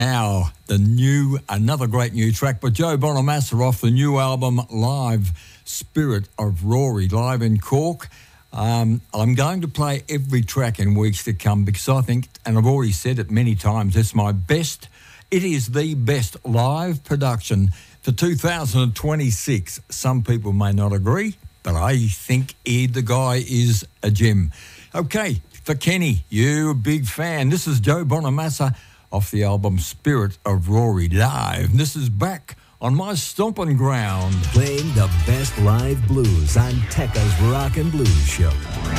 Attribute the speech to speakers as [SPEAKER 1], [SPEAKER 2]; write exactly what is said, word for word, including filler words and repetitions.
[SPEAKER 1] Now, the new, another great new track by Joe Bonamassa off the new album Live, Spirit of Rory, live in Cork. Um, I'm going to play every track in weeks to come because I think, and I've already said it many times, it's my best, it is the best live production for two thousand twenty-six. Some people may not agree, but I think Ed the guy is a gem. Okay, for Kenny, you a big fan. This is Joe Bonamassa off the album Spirit of Rory live. And this is back on my stomping ground.
[SPEAKER 2] Playing the best live blues on Tekka's Rock and Blues Show.